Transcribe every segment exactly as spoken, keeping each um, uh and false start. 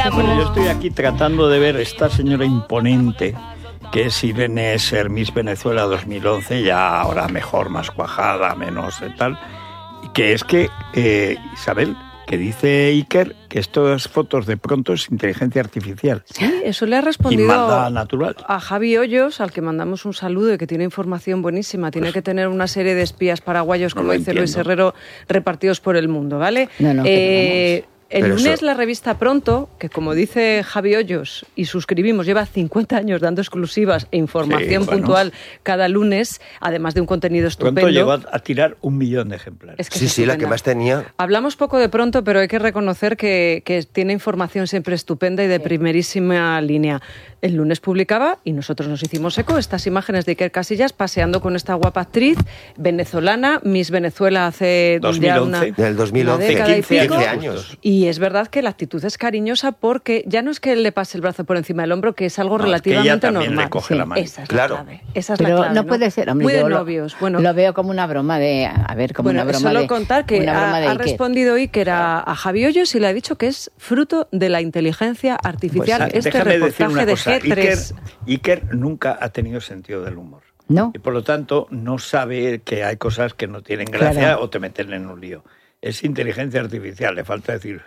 Bueno, yo estoy aquí tratando de ver esta señora imponente que es Irene Esser, Miss Venezuela dos mil once, ya ahora mejor, más cuajada, menos eh, tal, y que es que, eh, Isabel, que dice Iker que estas fotos de pronto es inteligencia artificial. Sí, eso le ha respondido y maldad natural. A Javi Hoyos, al que mandamos un saludo y que tiene información buenísima. Tiene pues, que tener una serie de espías paraguayos, como no dice entiendo. Luis Herrero, repartidos por el mundo, ¿vale? No, no, eh, El Pero lunes eso... la revista Pronto, que como dice Javi Hoyos, y suscribimos, lleva cincuenta años dando exclusivas e información sí, bueno. puntual cada lunes, además de un contenido estupendo. Pronto llegó a tirar un millón de ejemplares. Es que sí, sí, la que más tenía. Hablamos poco de Pronto, pero hay que reconocer que, que tiene información siempre estupenda y de primerísima línea. El lunes publicaba, y nosotros nos hicimos eco, estas imágenes de Iker Casillas paseando con esta guapa actriz venezolana, Miss Venezuela hace dos mil once. Ya una, del dos mil once, una década quince, y pico. quince años. Y es verdad que la actitud es cariñosa porque ya no es que él le pase el brazo por encima del hombro, que es algo no, relativamente es que ella normal. Le coge sí, la mano. Esa es claro. la clave. Esa es Pero la clave, no, ¿no? puede ser, hombre, muy de lo, novios. Bueno, lo veo como una broma de, a ver, como bueno, una broma solo de. contar que ha, de ha respondido Iker a, a Javi Hoyos y le ha dicho que es fruto de la inteligencia artificial. Pues, este reportaje de G tres. Iker, Iker nunca ha tenido sentido del humor. No. Y por lo tanto no sabe que hay cosas que no tienen gracia claro. o te meten en un lío. Es inteligencia artificial, le falta decir.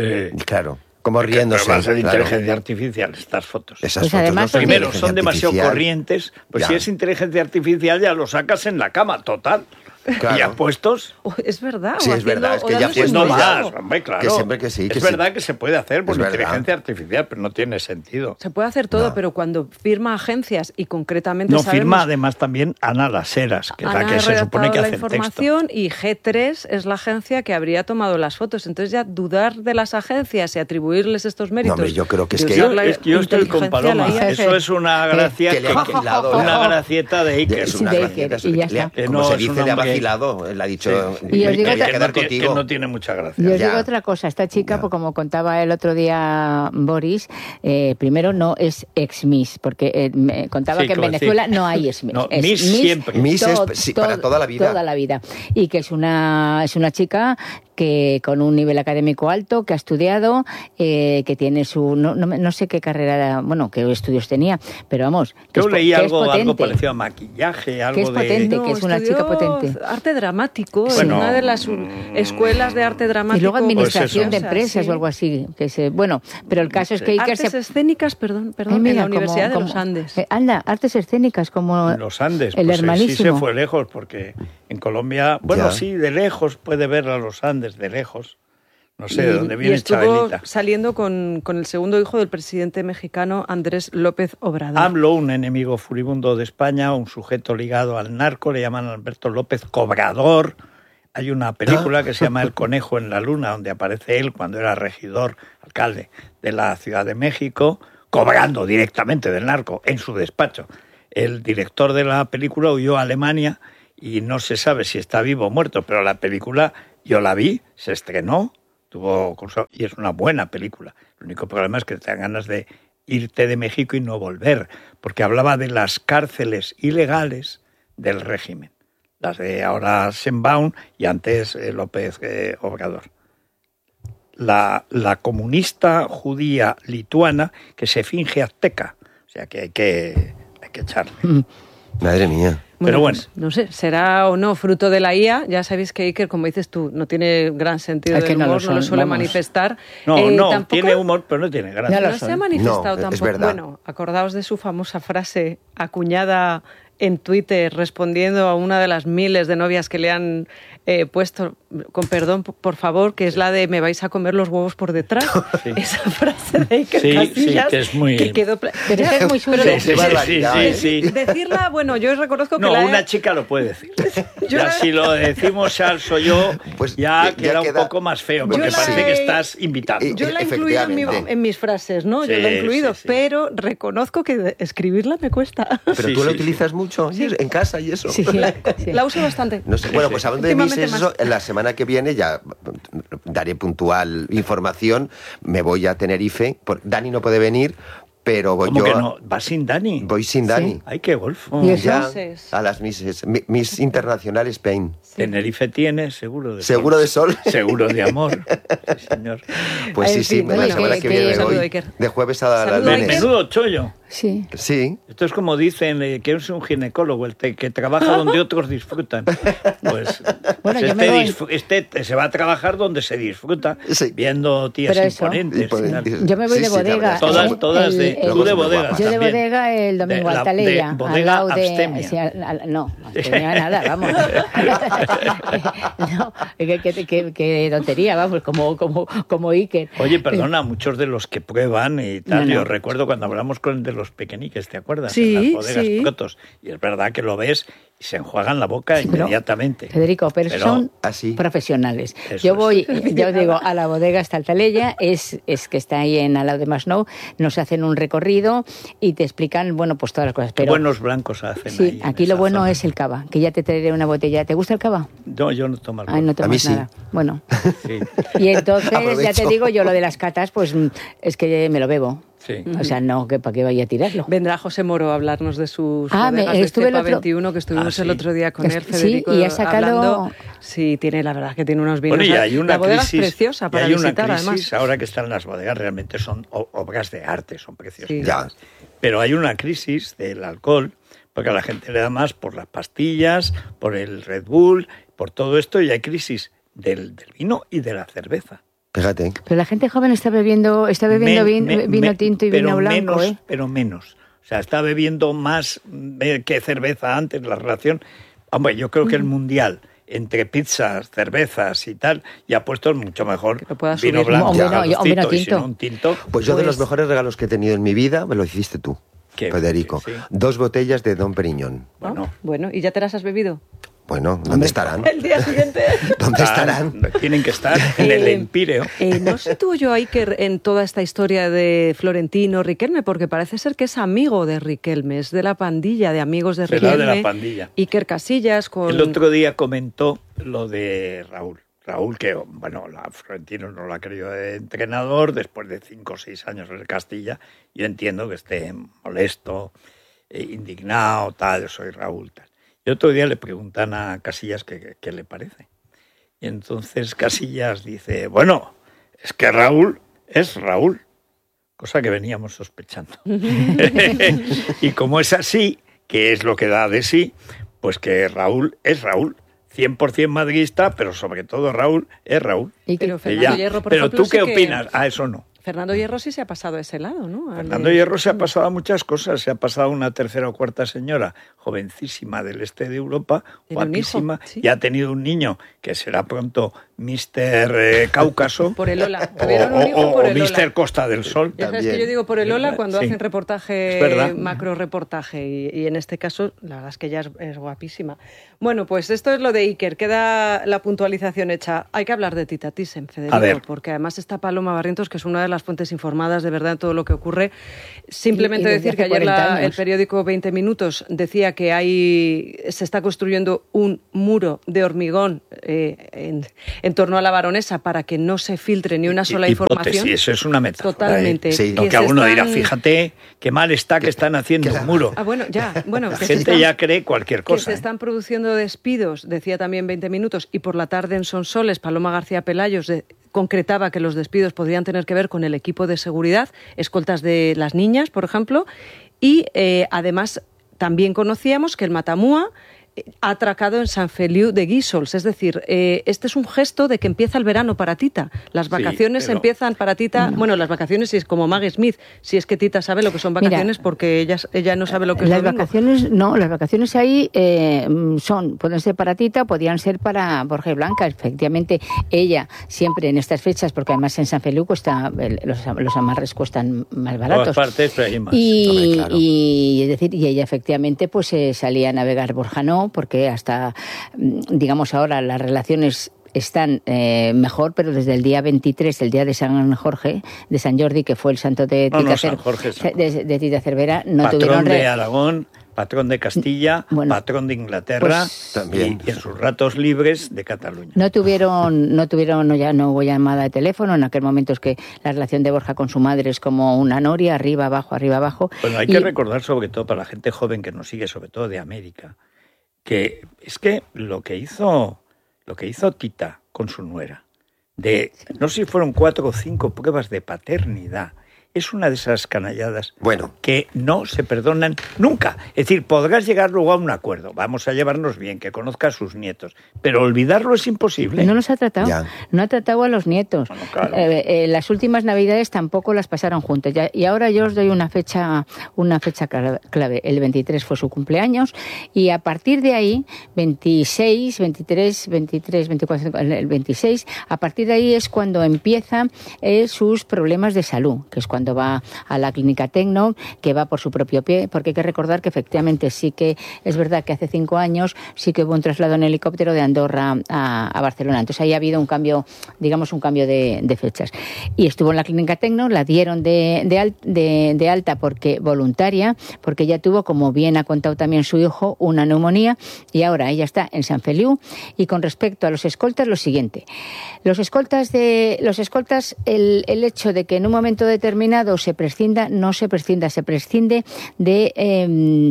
Claro. Como riéndose. Pero va a ser claro. inteligencia artificial estas fotos. Esas pues fotos además, no son primero, son demasiado artificial. corrientes. Pues ya. si es inteligencia artificial ya lo sacas en la cama, total. Claro. Y apuestos. Oh, es verdad. Sí, es verdad. Es que ya pues no más, hombre, claro. Que siempre que sí. Que es sí. verdad que se puede hacer por es inteligencia verdad. artificial, pero no tiene sentido. Se puede hacer todo, no. pero cuando firma agencias y concretamente no sabemos... firma además también Ana Las Heras, que es Ana la que se supone que la hace el información texto. Y G tres es la agencia que habría tomado las fotos. Entonces ya dudar de las agencias y atribuirles estos méritos... No, hombre, yo creo que es que... Yo, es que yo estoy con Paloma. Eso es una gracia... Que le ha vacilado. Una gracieta de Iker. Es una de gracieta. Iker, y ya está. Como no, se es dice, le ha vacilado. Le ha dicho... Y os digo que, otra, que, no tiene, que no tiene mucha gracia. Y os ya. digo otra cosa, esta chica, pues, como contaba el otro día Boris, eh, primero no es ex-Miss, porque eh, me contaba sí, que en Venezuela decir. no hay ex-Miss. No, es Miss Miss siempre. Miss todo, es sí, todo, para toda la vida. Toda la vida. Y que es una, es una chica que con un nivel académico alto, que ha estudiado, eh, que tiene su... No, no, no sé qué carrera, bueno, qué estudios tenía, pero vamos... Yo que leí es, algo, que algo parecido a maquillaje, algo que es potente, de... No, que es una chica potente. Arte dramático, bueno, en una de las escuelas de arte dramático. Y luego administración pues de empresas sí. o algo así. Que se, bueno, pero el caso es que Iker Artes se... escénicas, perdón, perdón, Ay, mira, en la como, Universidad como, de los Andes. Eh, anda, artes escénicas como En los Andes, el pues hermanísimo. sí se fue lejos, porque en Colombia, bueno, ya. sí, de lejos, puede ver a los Andes, de lejos. No sé, y, de dónde viene y estuvo Chabelita. saliendo con, con el segundo hijo del presidente mexicano, Andrés López Obrador. AMLO, un enemigo furibundo de España, un sujeto ligado al narco, le llaman Alberto López Cobrador. Hay una película que se llama El conejo en la luna, donde aparece él cuando era regidor, alcalde de la Ciudad de México, cobrando directamente del narco en su despacho. El director de la película huyó a Alemania y no se sabe si está vivo o muerto, pero la película yo la vi, se estrenó, tuvo y es una buena película. El único problema es que te dan ganas de irte de México y no volver, porque hablaba de las cárceles ilegales del régimen. Las de ahora Sheinbaum y antes eh, López eh, Obrador. La, la comunista judía lituana que se finge azteca. O sea que hay que, hay que echarle. Madre mía. Pero bueno. Pues, no sé, será o no fruto de la I A. Ya sabéis que Iker, como dices tú, no tiene gran sentido Es que del no humor, lo son, no lo suele vamos. manifestar. No, Eh, no, tampoco, tiene humor, pero no tiene gracia. Ya lo No se son. ha manifestado No, es tampoco. verdad. Bueno, acordaos de su famosa frase acuñada en Twitter respondiendo a una de las miles de novias que le han eh, puesto, con perdón, por favor, que es la de me vais a comer los huevos por detrás. Sí. Esa frase de Iker sí, Casillas, sí, que es muy... que quedó... Pero esa es muy suya. Sí, sí, sí, sí, sí. Decirla, bueno, yo reconozco que No, la he... una chica lo puede decir. Yo Ya la- si lo decimos Charles o yo, Pues ya, ya queda, queda- un poco más feo, porque Yo la parece he- que estás invitado. Y- Yo la he incluido en, mi- Efectivamente. en mis frases, ¿no? Yo Sí, la he incluido, sí, sí. pero reconozco que escribirla me cuesta. Pero Sí, tú la sí, utilizas mucho Sí. en casa y eso. Sí, sí, sí. La uso bastante. No sé, bueno, pues hablando de Miss Últimamente eso, más. en la semana que viene ya daré puntual información. Me voy a Tenerife. Por- Dani no puede venir, pero voy ¿Cómo yo... que no? ¿Vas sin Dani? Voy sin Dani. Sí. Ay, qué golfo. ¿Y eso? Ya Entonces- a las Miss, Miss Internacional Spain. Tenerife tiene seguro de ¿Seguro sol. de sol? Seguro de amor. Sí, señor. Pues sí, En sí, fin, la bueno, semana que- que, que- viene Saludo, voy. Iker. De jueves a la Saludo, lunes. Iker. Menudo chollo. Sí. Sí. Esto es como dicen eh, que es un ginecólogo, el te- que trabaja donde otros disfrutan. Pues, Bueno, pues yo me este, voy. disfr- este se va a trabajar donde se disfruta, Sí. viendo tías Pero eso- imponentes. y Imponentes. tal. Yo me voy Sí, de sí, la bodega. verdad es que Todas, son- todas de, el- tú de el- bodega. Yo de también. bodega el domingo De la- a Altaleya. de bodega al lado de, abstemia. sí, al- al- no, abstemia nada, vamos. No, que, que, que, que tontería, vamos, como, como, como Iker. Oye, perdona, muchos de los que prueban y tal, No, no. yo recuerdo cuando hablamos con el de los pequeñiques, ¿te acuerdas? Sí, En las bodegas sí. Protos. Y es verdad que lo ves y se enjuagan la boca Sí, pero, inmediatamente. Federico, pero, Pero son así. profesionales. Eso Yo es. voy, yo digo, a la bodega hasta Altaleya, es, es que está ahí en al lado de Masnou, nos hacen un recorrido y te explican, bueno, pues todas las cosas. Qué Pero buenos blancos hacen sí, ahí en aquí lo esa bueno zona. es el cava, que ya te traeré una botella. ¿Te gusta el cava? No, yo no tomo alcohol. Ay, no A mí tomas sí. nada. Bueno, Sí, y entonces ya te Aprovecho. digo, yo lo de las catas, pues mm, es que me lo bebo. sí. O sea, no, que para qué vaya a tirarlo. Vendrá José Moro a hablarnos de sus Ah, me- bodegas de estuve el Cepa otro- veintiuno, que estuvimos Ah, sí. el otro día con él, Sí, Federico, y ha sacado- hablando. Sí, tiene, la verdad, que tiene unos vinos. Bueno, y hay una la bodega crisis, es preciosa y para hay una visitar, crisis además. ahora que están las bodegas, realmente son o- obras de arte, son preciosas. Sí. Ya. Pero hay una crisis del alcohol, porque a la gente le da más por las pastillas, por el Red Bull, por todo esto, y hay crisis del, del vino y de la cerveza. Fíjate. Pero la gente joven está bebiendo, está bebiendo Men- vin- me- vino me- tinto y pero vino blanco, menos, ¿eh? Pero menos. O sea, está bebiendo más eh, que cerveza antes, la relación. Hombre, yo creo que el mundial entre pizzas, cervezas y tal, y ha puesto mucho mejor Que lo pueda vino subir. blanco, Un vino- calorcito, un vino y si tinto. no un tinto. Pues yo de los Pues- mejores regalos que he tenido en mi vida me lo hiciste tú, ¿Qué? Federico. Sí. Dos botellas de Don Periñón. ¿no? Bueno. Bueno, ¿y ya te las has bebido? Bueno, ¿dónde estarán? El día siguiente. ¿Dónde estarán? Tienen que estar en el Eh, Empíreo. eh, no sé tú yo, Iker, en toda esta historia de Florentino Riquelme, porque parece ser que es amigo de Riquelme, es de la pandilla de amigos de Será Riquelme. de la pandilla. Iker Casillas con... El otro día comentó lo de Raúl. Raúl, que, bueno, la Florentino no lo ha querido de entrenador después de cinco o seis años en el Castilla. Yo entiendo que esté molesto, eh, indignado, tal, yo soy Raúl, tal. Y otro día le preguntan a Casillas qué, qué le parece. Y entonces Casillas dice, bueno, es que Raúl es Raúl, cosa que veníamos sospechando. Y como es así, que es lo que da de sí, pues que Raúl es Raúl. cien por ciento madridista, pero sobre todo Raúl es Raúl. Y que- Pero Y Fernando ya. Hierro, por Pero ejemplo, tú qué sí que- opinas? Ah, eso no. Fernando Hierro sí se ha pasado a ese lado, ¿no? Al Fernando de- Hierro se ha pasado a muchas cosas. Se ha pasado a una tercera o cuarta señora, jovencísima del este de Europa, Tiene un hijo, guapísima, sí. y ha tenido un niño que será pronto mister eh, Cáucaso Por el Ola. o, Tuvieron un hijo o- por o el Ola. mister Costa del Sol. Ya sabes También. que yo digo por el Ola cuando Sí. hacen reportaje, Es verdad. macro reportaje, y, y en este caso la verdad es que ella es, es guapísima. Bueno, pues esto es lo de Iker, queda la puntualización hecha. Hay que hablar de Tita Thyssen, Federico, A ver. porque además está Paloma Barrientos, que es una de las fuentes informadas de verdad en todo lo que ocurre. Simplemente Y- y desde decir que hace ayer la- cuarenta años. el periódico veinte minutos decía que hay se está construyendo un muro de hormigón eh, en, en torno a la Baronesa para que no se filtre ni una sola Hipótesis, información. eso es una metáfora. Totalmente. ¿eh? Sí. Lo Que que se alguno dirá, están- fíjate qué mal está que están haciendo un muro. Ah, bueno, ya, bueno. La que se gente están- ya cree cualquier que cosa. se ¿eh? están produciendo despidos, decía también veinte minutos, y por la tarde en Sonsoles, Paloma García Pelayos de- concretaba que los despidos podrían tener que ver con el equipo de seguridad, escoltas de las niñas, por ejemplo, y eh, además también conocíamos que el Matamua eh, ha atracado en San Feliu de Guíxols, es decir, eh, este es un gesto de que empieza el verano para Tita. Las Sí, vacaciones pero- empiezan para Tita, bueno, las vacaciones si es como Maggie Smith, si es que Tita sabe lo que son Mira, vacaciones porque ella, ella no sabe lo que es Las domingo. vacaciones, no, las vacaciones ahí eh, son, pueden ser para Tita, podían ser para Borja y Blanca. Efectivamente, ella siempre en estas fechas, porque además en San Feliu cuesta, el- los, los amarres cuestan más En baratos. todas partes, pero hay más. Y, Hombre, claro. y, es decir, y ella efectivamente pues eh, salía a navegar, Borja no, porque hasta, mm, digamos ahora, las relaciones están eh, mejor, pero desde el día veintitrés, el día de San Jorge, de San Jordi, que fue el santo de No, Tita, no, San Cer- Jorge, San de, de Tita Cervera, no Patrón tuvieron de re- Aragón, patrón de Castilla, bueno, patrón de Inglaterra, pues, también. Y, y en sus ratos libres de Cataluña. No tuvieron, no tuvieron, no, ya no hubo llamada de teléfono. En aquel momento es que la relación de Borja con su madre es como una noria, arriba, abajo, arriba, abajo. Bueno, hay y... que recordar, sobre todo para la gente joven que nos sigue, sobre todo de América, que es que lo que hizo, lo que hizo Tita con su nuera, de no sé si fueron cuatro o cinco pruebas de paternidad, es una de esas canalladas bueno. que no se perdonan nunca. Es decir, podrás llegar luego a un acuerdo, vamos a llevarnos bien, que conozca a sus nietos, pero olvidarlo es imposible. No los ha tratado, ya. no ha tratado a los nietos. Bueno, claro. eh, eh, las últimas Navidades tampoco las pasaron juntos. Ya, y ahora yo os doy una fecha, una fecha clave. El veintitrés fue su cumpleaños y a partir de ahí, veintiséis, veintitrés, veintitrés, veinticuatro, el veintiséis, a partir de ahí es cuando empiezan eh, sus problemas de salud, que es cuando va a la clínica Tecno, que va por su propio pie, porque hay que recordar que efectivamente sí que es verdad que hace cinco años sí que hubo un traslado en helicóptero de Andorra a, a Barcelona. Entonces ahí ha habido un cambio, digamos un cambio de, de fechas. Y estuvo en la clínica Tecno, la dieron de, de, al, de, de alta porque voluntaria, porque ella tuvo, como bien ha contado también su hijo, una neumonía y ahora ella está en San Feliu. Y con respecto a los escoltas, lo siguiente. Los escoltas, de, los escoltas el, el hecho de que en un momento determinado se prescinda, no se prescinda, se prescinde de, eh,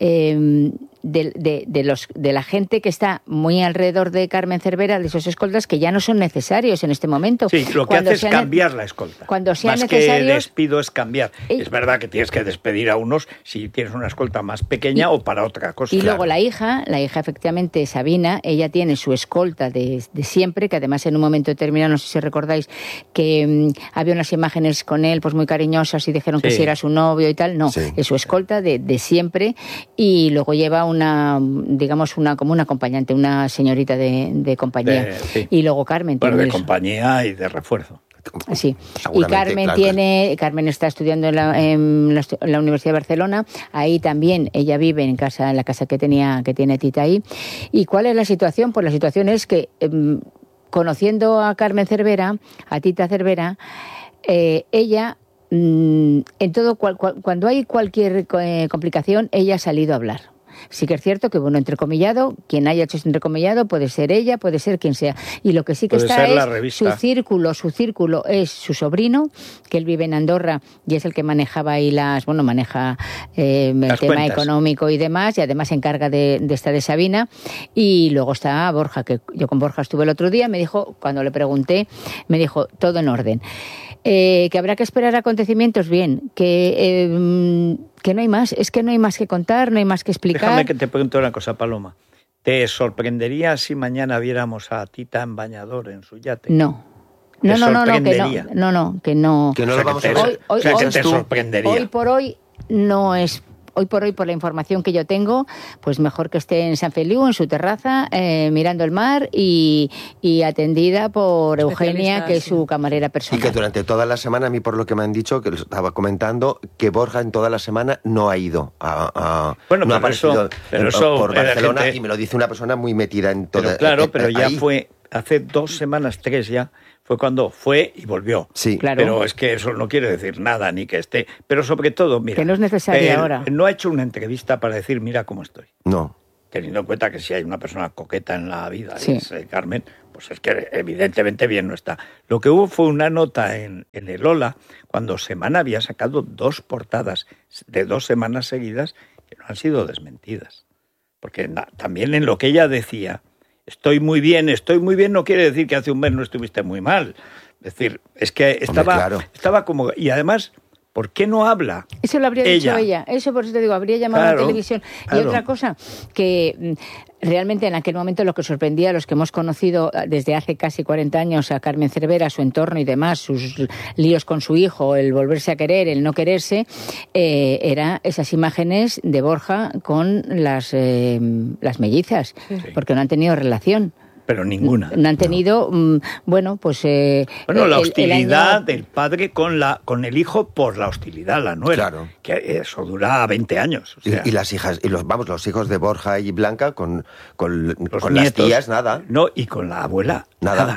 eh, de, de, de, los, de la gente que está muy alrededor de Carmen Cervera, de esos escoltas que ya no son necesarios en este momento. Sí, lo que cuando hace es cambiar la escolta. Cuando sean más necesarios, que despido es cambiar. Y, es verdad que tienes que despedir a unos si tienes una escolta más pequeña y, o para otra cosa. Y claro. luego la hija, la hija efectivamente Sabina, ella tiene su escolta de, de siempre, que además en un momento determinado, no sé si recordáis, que um, había unas imágenes con él pues muy cariñosas y dijeron sí. que si era su novio y tal. No, sí. es su escolta de, de siempre y luego lleva una, digamos, una como una acompañante, una señorita de, de compañía. De, sí. Y luego Carmen bueno, tiene de compañía y de refuerzo. Sí, y Carmen claro, tiene, Carmen está estudiando en la, en, la, en la Universidad de Barcelona, ahí también ella vive en casa, en la casa que tenía, que tiene Tita ahí. ¿Y cuál es la situación? Pues la situación es que eh, conociendo a Carmen Cervera, a Tita Cervera, eh, ella en todo cual, cual, cuando hay cualquier eh, complicación, ella ha salido a hablar. Sí que es cierto que, bueno, entrecomillado, quien haya hecho ese entrecomillado puede ser ella, puede ser quien sea. Y lo que sí que puede está es su círculo, su círculo es su sobrino, que él vive en Andorra y es el que manejaba ahí las, bueno, maneja eh, el las tema cuentas. económico y demás, y además se encarga de, de esta de Sabina. Y luego está Borja, que yo con Borja estuve el otro día, me dijo, cuando le pregunté, me dijo, todo en orden. Eh, que habrá que esperar acontecimientos, bien, que, eh, que no hay más, es que no hay más que contar, no hay más que explicar. Déjame que te pregunte una cosa, Paloma. ¿Te sorprendería si mañana viéramos a Tita en bañador en su yate? No. No, no, no, no, que no, no, no, que no. Que no lo vamos a ver. Hoy, hoy, o sea, que hoy, te sorprendería. Hoy por hoy no es. Hoy por hoy, por la información que yo tengo, pues mejor que esté en San Feliu, en su terraza, eh, mirando el mar y, y atendida por Eugenia, que es su camarera personal. Y que durante toda la semana, a mí por lo que me han dicho, que lo estaba comentando, que Borja en toda la semana no ha ido a, a bueno, no pero ha aparecido eso, pero eso por Barcelona, gente... y me lo dice una persona muy metida en toda... Pero claro, eh, pero ya ahí. fue hace dos semanas, tres ya, fue cuando fue y volvió. Sí, claro. Pero es que eso no quiere decir nada, ni que esté. Pero sobre todo, mira... Que no es necesario ahora. No ha hecho una entrevista para decir, mira cómo estoy. No. Teniendo en cuenta que si hay una persona coqueta en la vida, sí. es eh, Carmen, pues es que evidentemente bien no está. Lo que hubo fue una nota en, en el Ola, cuando Semana había sacado dos portadas de dos semanas seguidas que no han sido desmentidas. Porque na, también en lo que ella decía... Estoy muy bien, estoy muy bien no quiere decir que hace un mes no estuviste muy mal. Es decir, es que estaba, Hombre, claro. estaba como... Y además, ¿por qué no habla? Eso lo habría ella? dicho ella. Eso por eso te digo, habría llamado claro, a la televisión. Claro. Y otra cosa, que realmente en aquel momento lo que sorprendía a los que hemos conocido desde hace casi cuarenta años a Carmen Cervera, su entorno y demás, sus líos con su hijo, el volverse a querer, el no quererse, eh, era esas imágenes de Borja con las, eh, las mellizas, sí. porque no han tenido relación. Pero ninguna. No han tenido, no. bueno, pues... Eh, bueno, la el, hostilidad el año... del padre con la con el hijo por la hostilidad a la nuera. Claro. Que eso dura veinte años. O sea. y, y las hijas, y los vamos, los hijos de Borja y Blanca con, con, con las tías, nada. No, y con la abuela, nada. nada.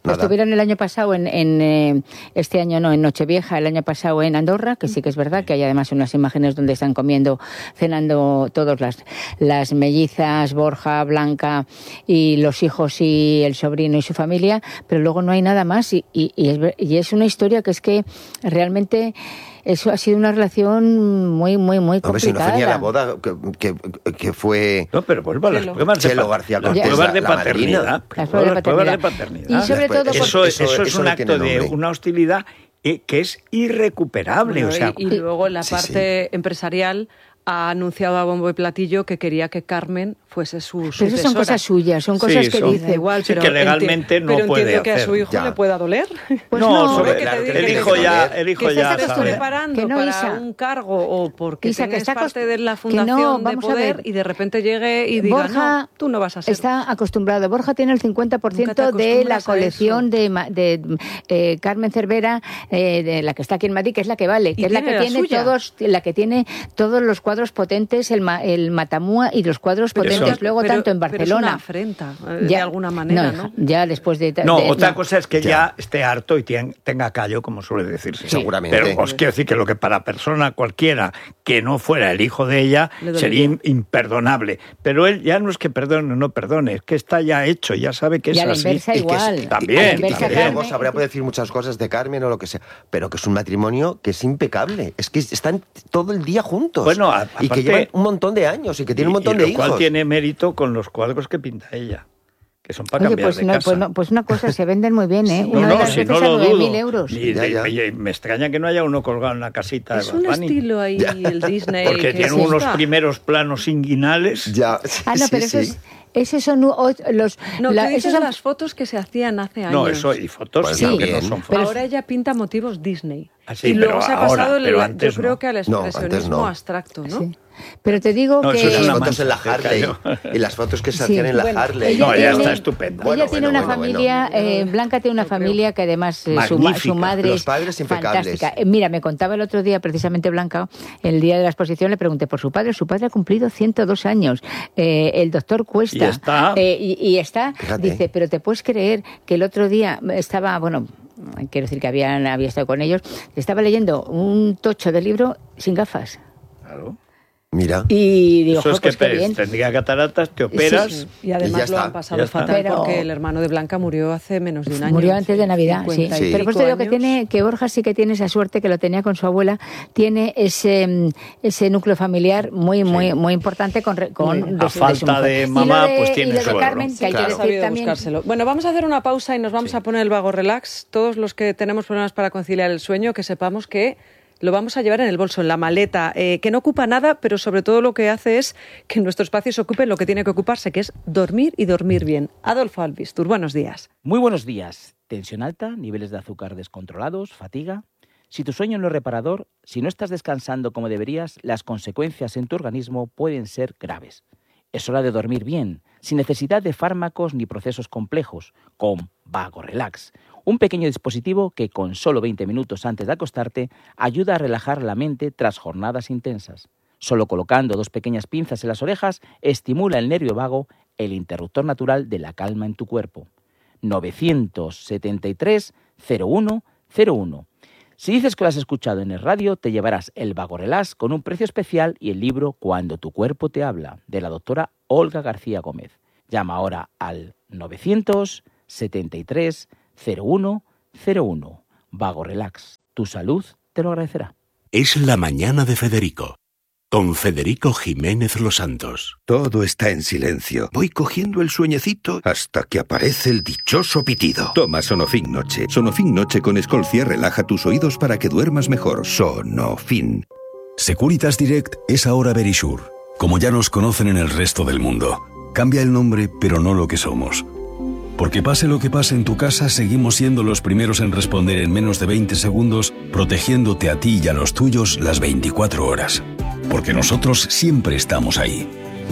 Nada. Estuvieron el año pasado en, en eh, este año no, en Nochevieja, el año pasado en Andorra, que sí que es verdad que hay además unas imágenes donde están comiendo, cenando todas las, las mellizas, Borja, Blanca y los hijos y el sobrino y su familia, pero luego no hay nada más y, y, y, es, y es una historia que es que realmente... Eso ha sido una relación muy, muy, muy complicada. Hombre, si no fue ni a la boda, que, que, que fue... No, pero vuelva a las pruebas de, Chelo García las Cortés, pruebas de la- la paternidad. madrina. Las pruebas de paternidad. de paternidad. Y sobre Después, todo... eso- Eso, eso- eso es eso un no acto tiene de nombre. una hostilidad eh, que es irrecuperable. Bueno, o sea, y, y luego la Sí, parte empresarial ha anunciado a bombo y platillo que quería que Carmen fuese su Pero sucesora. eso son cosas suyas, son cosas Sí, que son- dice. Da igual, Sí, pero que legalmente enti- no pero puede entiendo que a hacer, su hijo ya. le pueda doler. Pues no, no, sobre- que te claro, diga que el que hijo te- ya, el hijo que ya estás Estás sabe. preparando Que no, para Isa. un cargo o porque Isa, que tengas está acos- parte de la que fundación no, de vamos a poder ver. y de repente llegue y diga, Borja no, tú no vas a ser. Está acostumbrado. Borja tiene el cincuenta por ciento Nunca te de la acostumbras a colección eso. de, ma- de eh, Carmen Cervera, eh, de la que está aquí en Madrid, que es la que vale, Y que es la tiene que la tiene suya. todos, la que tiene todos los cuadros potentes, el, ma- el Matamua y los cuadros Pero potentes eso- luego Pero- tanto en pero es Barcelona. una afrenta, eh, de alguna manera, no, ¿no? hija, ya después de... No, de- otra no. cosa es que ya, Ya. esté harto y tien- tenga callo, como suele decirse. Seguramente. Pero os quiero decir que lo que para persona cualquiera que no fuera el hijo de ella Le dolería. sería im- imperdonable. Pero él ya no es que perdone o no perdone, es que está ya hecho, ya sabe que Y es a la así. inversa Y que igual. es- También, A la y inversa, que también. luego Carmen, sabrá poder decir muchas cosas de Carmen o lo que sea, pero que es un matrimonio que es impecable. Es que están todo el día juntos. Bueno, a- y aparte- que llevan un montón de años y que tienen un montón y, y de lo cual hijos. tiene mérito con los cuadros que pinta ella, que son para Oye, cambiar pues, de no, casa. pues, no, pues una cosa, se venden muy bien, ¿eh? No, Una no, de las si veces no a lo nueve dudo. mil euros. Y Ya, de- ya. oye, me extraña que no haya uno colgado en la casita Es de un Bad Bunny, estilo ahí, el Disney. porque que tiene gusta. unos primeros planos inguinales. Ya, sí, Ah, no, sí, pero sí. esos, esos son o- los... No, la- tú dices esos son- las fotos que se hacían hace años. No, eso y fotos Pues sí, que también. no son Pero- fotos. Ahora ella pinta motivos Disney. Ah, sí, y luego pero se ha ahora, pasado, el- pero yo antes creo no. que al No, antes expresionismo no. abstracto, ¿no? Sí. Pero te digo No, que... eso es Las una fotos en la mancha, Harley cayó. y las fotos que se Sí, hacían en la bueno, Harley. ella No, tiene- ya está estupenda. Bueno, ella tiene bueno, una bueno, familia, eh, Blanca tiene una Yo creo. familia que además eh, su, ma- Magnífica. su madre Los es padres impecables. fantástica. Eh, Mira, me contaba el otro día precisamente Blanca, el día de la exposición le pregunté por su padre, su padre ha cumplido ciento dos años, eh, el doctor Cuesta. Y está. eh, y, y está, Fíjate. dice, pero te puedes creer que el otro día estaba, bueno, quiero decir que habían, había estado con ellos, estaba leyendo un tocho de libro sin gafas. Claro. Mira. Y digo, Eso es "Jo, pues que qué bien". tendría cataratas, te operas. Sí, Y además Y ya lo está, han pasado ya está. fatal Pero- porque el hermano de Blanca murió hace menos de un año. Murió antes de Navidad, sí. cincuenta y Sí. Pero pues te digo que pico tiene, años. que Borja sí que tiene esa suerte que lo tenía con su abuela, tiene ese mm, ese núcleo familiar muy muy muy importante con re- con Muy bien. de A su- falta su mujer. de Y lo mamá, de- pues tiene y lo de suegro. Carmen, que hay Claro. que Ha decir sabido también. buscárselo. Bueno, vamos a hacer una pausa y nos vamos a poner el vago relax. Todos los que tenemos problemas para conciliar el sueño, que sepamos que lo vamos a llevar en el bolso, en la maleta, eh, que no ocupa nada, pero sobre todo lo que hace es que nuestro espacio se ocupe lo que tiene que ocuparse, que es dormir y dormir bien. Adolfo Albistur, buenos días. Muy buenos días. Tensión alta, niveles de azúcar descontrolados, fatiga. Si tu sueño no es reparador, si no estás descansando como deberías, las consecuencias en tu organismo pueden ser graves. Es hora de dormir bien, sin necesidad de fármacos ni procesos complejos, con Vago Relax, un pequeño dispositivo que con solo veinte minutos antes de acostarte ayuda a relajar la mente tras jornadas intensas. Solo colocando dos pequeñas pinzas en las orejas estimula el nervio vago, el interruptor natural de la calma en tu cuerpo. novecientos setenta y tres cero uno cero uno. Si dices que lo has escuchado en el radio, te llevarás el Vago Relax con un precio especial y el libro Cuando tu cuerpo te habla, de la doctora Olga García Gómez. Llama ahora al novecientos setenta y tres cero uno cero uno. Vago Relax. Tu salud te lo agradecerá. Es la mañana de Federico, con Federico Jiménez Los Santos. Todo está en silencio. Voy cogiendo el sueñecito hasta que aparece el dichoso pitido. Toma Sonofin Noche. Sonofin Noche con Escolcia relaja tus oídos para que duermas mejor. Sonofin. Securitas Direct es ahora Verisure, como ya nos conocen en el resto del mundo. Cambia el nombre, pero no lo que somos. Porque pase lo que pase en tu casa, seguimos siendo los primeros en responder en menos de veinte segundos, protegiéndote a ti y a los tuyos las veinticuatro horas. Porque nosotros siempre estamos ahí.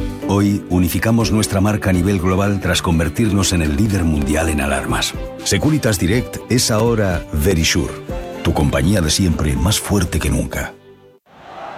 Hoy unificamos nuestra marca a nivel global tras convertirnos en el líder mundial en alarmas. Securitas Direct es ahora Verisure, tu compañía de siempre más fuerte que nunca.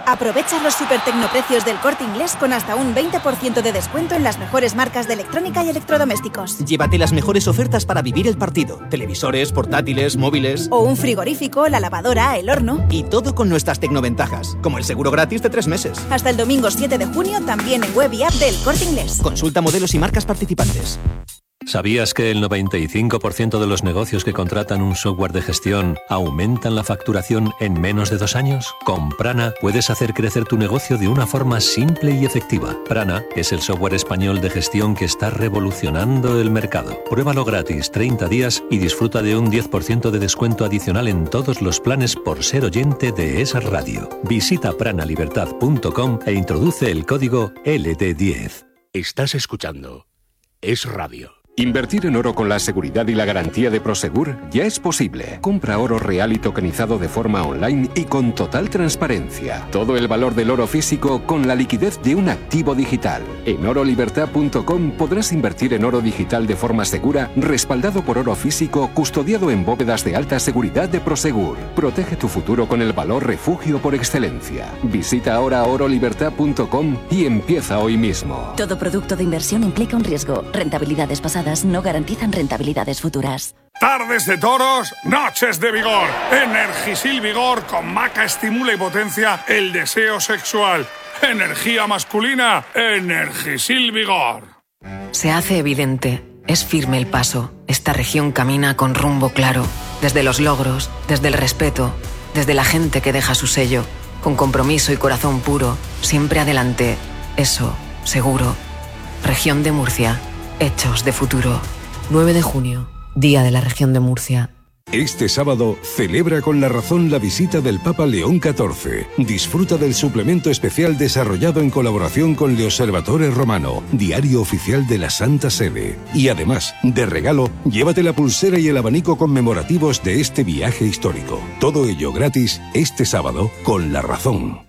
Aprovecha los super tecnoprecios del Corte Inglés con hasta un veinte por ciento de descuento en las mejores marcas de electrónica y electrodomésticos. Llévate las mejores ofertas para vivir el partido. Televisores, portátiles, móviles... O un frigorífico, la lavadora, el horno... Y todo con nuestras tecnoventajas, como el seguro gratis de tres meses. Hasta el domingo siete de junio, también en web y app del Corte Inglés. Consulta modelos y marcas participantes. ¿Sabías que el noventa y cinco por ciento de los negocios que contratan un software de gestión aumentan la facturación en menos de dos años? Con Prana puedes hacer crecer tu negocio de una forma simple y efectiva. Prana es el software español de gestión que está revolucionando el mercado. Pruébalo gratis treinta días y disfruta de un diez por ciento de descuento adicional en todos los planes por ser oyente de esa radio. Visita pranalibertad punto com e introduce el código L D diez. Estás escuchando Es Radio. Invertir en oro con la seguridad y la garantía de Prosegur ya es posible. Compra oro real y tokenizado de forma online y con total transparencia. Todo el valor del oro físico con la liquidez de un activo digital. En oro libertad punto com podrás invertir en oro digital de forma segura, respaldado por oro físico, custodiado en bóvedas de alta seguridad de Prosegur. Protege tu futuro con el valor refugio por excelencia. Visita ahora oro libertad punto com y empieza hoy mismo. Todo producto de inversión implica un riesgo. Rentabilidades pasadas no garantizan rentabilidades futuras. Tardes de toros, noches de vigor. Energisil Vigor con maca estimula y potencia el deseo sexual. Energía masculina, Energisil Vigor. Se hace evidente, es firme el paso. Esta región camina con rumbo claro. Desde los logros, desde el respeto, desde la gente que deja su sello. Con compromiso y corazón puro, siempre adelante. Eso, seguro. Región de Murcia. Hechos de futuro. nueve de junio, Día de la Región de Murcia. Este sábado celebra con La Razón la visita del Papa León catorce. Disfruta del suplemento especial desarrollado en colaboración con Le Osservatore Romano, diario oficial de la Santa Sede. Y además, de regalo, llévate la pulsera y el abanico conmemorativos de este viaje histórico. Todo ello gratis este sábado con La Razón.